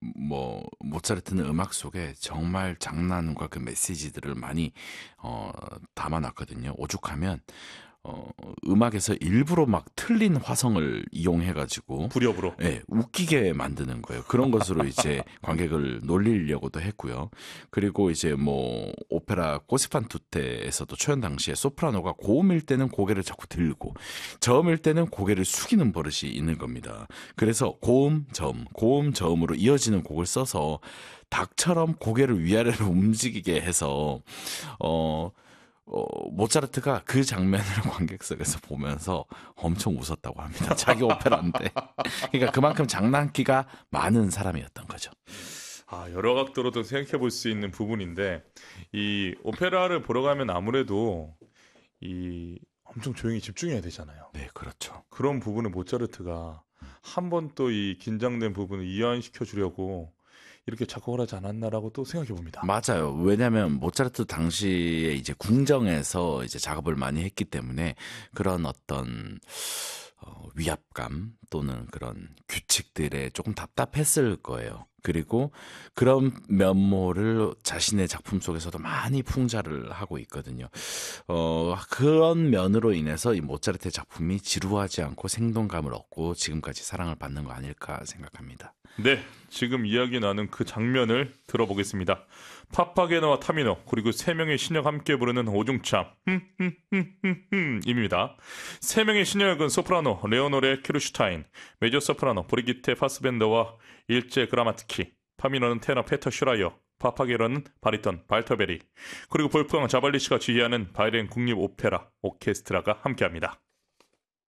뭐 모차르트는 음악 속에 정말 장난과 그 메시지들을 많이 담아놨거든요. 오죽하면 음악에서 일부러 막 틀린 화성을 이용해가지고 불협으로. 예, 웃기게 만드는 거예요. 그런 것으로 이제 관객을 놀리려고도 했고요. 그리고 이제 뭐 오페라 꼬시판 투테에서도 초연 당시에 소프라노가 고음일 때는 고개를 자꾸 들고 저음일 때는 고개를 숙이는 버릇이 있는 겁니다. 그래서 고음, 저음, 고음, 저음으로 이어지는 곡을 써서 닭처럼 고개를 위아래로 움직이게 해서 모차르트가 그 장면을 관객석에서 보면서 엄청 웃었다고 합니다. 자기 오페라인데. 그러니까 그만큼 장난기가 많은 사람이었던 거죠. 여러 각도로도 생각해 볼 수 있는 부분인데 이 오페라를 보러 가면 아무래도 이 엄청 조용히 집중해야 되잖아요. 네, 그렇죠. 그런 부분을 모차르트가 한 번 또 이 긴장된 부분을 이완시켜 주려고 이렇게 작곡을 하지 않았나라고 또 생각해 봅니다. 맞아요. 왜냐하면 모차르트 당시에 이제 궁정에서 이제 작업을 많이 했기 때문에 그런 어떤 위압감 또는 그런 규칙들에 조금 답답했을 거예요. 그리고 그런 면모를 자신의 작품 속에서도 많이 풍자를 하고 있거든요. 그런 면으로 인해서 이 모차르트의 작품이 지루하지 않고 생동감을 얻고 지금까지 사랑을 받는 거 아닐까 생각합니다. 네, 지금 이야기 나눈 그 장면을 들어보겠습니다. 파파게노와 타미노 그리고 세 명의 신역 함께 부르는 오중참 입니다. 세 명의 신역은 소프라노 레오노레 키루슈타인, 메조 소프라노 브리기테 파스벤더와 일제 그라마트키, 타미노는 테너 페터 슈라이어, 파파게노는 바리톤 발터베리, 그리고 볼프강 자발리시가 지휘하는 바이에른 국립 오페라 오케스트라가 함께합니다.